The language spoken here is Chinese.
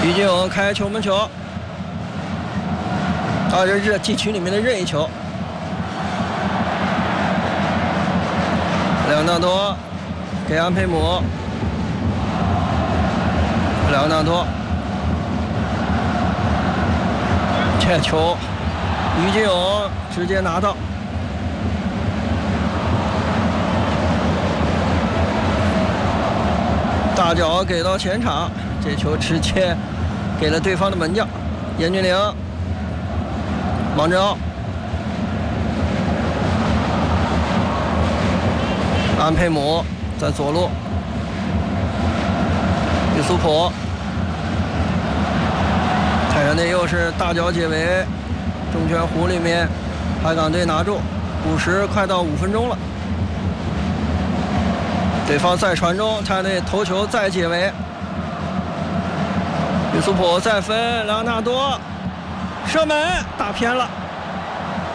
于金勇开球门球，这是禁区里面的任意球。莱昂纳多给安佩姆，莱昂纳多这球，于金勇直接拿到。大脚给到前场，这球直接给了对方的门将严俊凌。王振傲，安佩姆在左路，于苏普，太原队又是大脚解围，中圈弧里面，海港队拿住，50快到5分钟了。对方再传中，太阳队头球再解围，于苏普再分，莱昂纳多射门打偏了。